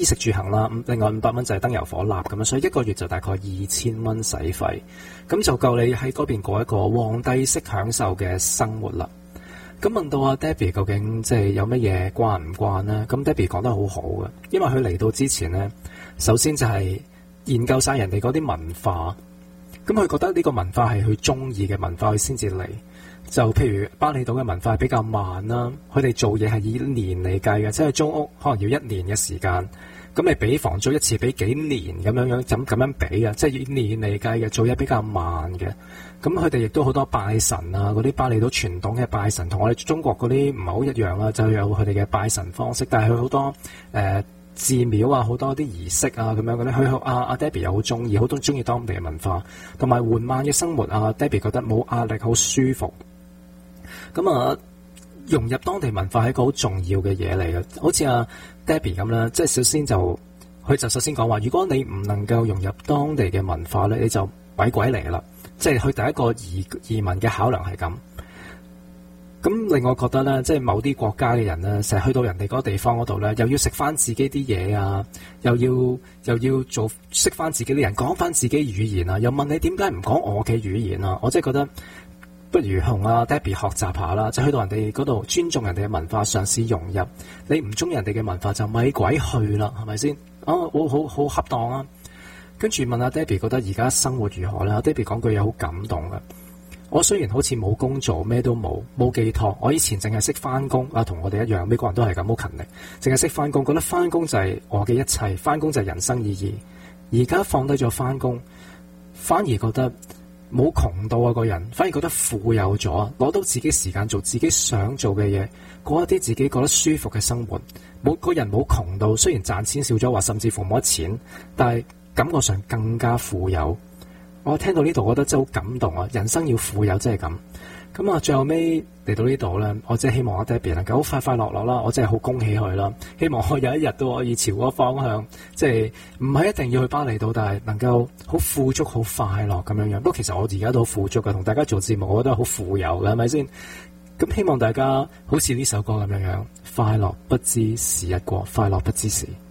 衣食住行啦，另外500蚊就係燈油火蠟咁樣，所以一個月就大概2000蚊使費，咁就夠你喺嗰邊過一個皇帝式享受嘅生活啦。咁問到阿 Debbie 究竟即係有乜嘢慣唔慣呢？咁 Debbie 講得好好嘅，因為佢嚟到之前呢，首先就係研究晒人哋嗰啲文化，咁佢覺得呢個文化係佢中意嘅文化，佢先至嚟。就譬如巴厘島嘅文化比較慢啦，佢哋做嘢係以年嚟計嘅，即係租屋可能要1年嘅時間。咁你俾房租一次俾幾年咁樣俾啊，即係以年嚟計嘅，做嘢比較慢嘅。咁佢哋亦都好多拜神啊，嗰啲巴厘島傳統嘅拜神同我哋中國嗰啲唔係好一樣啦，就有佢哋嘅拜神方式，但係佢好多寺廟啊，好多啲儀式啊咁樣嘅咧。佢阿 Debbie 又好中意，好多中意當地嘅文化，同埋緩慢嘅生活啊。Debbie 覺得冇壓力，好舒服。咁啊，融入當地文化係一個好重要嘅嘢嚟嘅，好似阿 Debbie 咁啦，即係佢就首先講話，如果你唔能夠融入當地嘅文化咧，你就鬼嚟啦。即係佢第一個移民嘅考量係咁。咁令我覺得咧，即係某啲國家嘅人咧，成日去到人哋嗰個地方嗰度咧，又要食翻自己啲嘢啊，又要做識翻自己啲人，講翻自己語言啊，又問你點解唔講我嘅語言啊？我真係覺得不如同阿 Debbie 學習下啦，就去到人哋嗰度尊重人哋嘅文化，嘗試融入。你唔中意人哋嘅文化就咪鬼去啦，係咪先？好恰當啊！跟住問阿 Debbie 覺得而家生活如何咧？阿 Debbie 講句嘢好感動嘅。我雖然好似冇工做，咩都冇寄託。我以前淨係識翻工啊，同我哋一樣，美國人都係咁好勤力，淨係識翻工，覺得翻工就係我嘅一切，翻工就係人生意義。而家放低咗翻工，反而覺得冇窮到啊，個人反而覺得富有咗，攞到自己時間做自己想做嘅嘢，過一啲自己覺得舒服嘅生活。個人冇窮到，雖然賺錢少咗，或甚至乎冇乜錢，但係感覺上更加富有。我聽到呢度，我覺得真係好感動啊！人生要富有，真係咁。咁啊，最後尾嚟到呢度咧，我真係希望阿 Debbie 能夠好快樂啦，我真係好恭喜佢啦！希望我有一日都可以朝嗰個方向，即係唔係一定要去巴厘島，但係能夠好富足、好快樂咁樣樣。不過其實我而家都好富足嘅，同大家做節目，我覺得好富有嘅，係咪先？咁希望大家好似呢首歌咁樣樣，快樂不知時日過，快樂不知時。